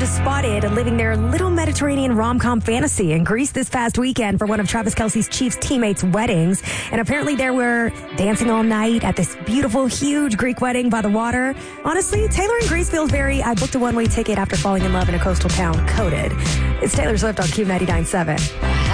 was spotted living their little Mediterranean rom-com fantasy in Greece this past weekend for one of Travis Kelce's Chiefs teammates' weddings. And apparently they were dancing all night at this beautiful, huge Greek wedding by the water. Honestly, Taylor in Greece feels very, I booked a one-way ticket after falling in love in a coastal town coded. It's Taylor Swift on Q 99.7.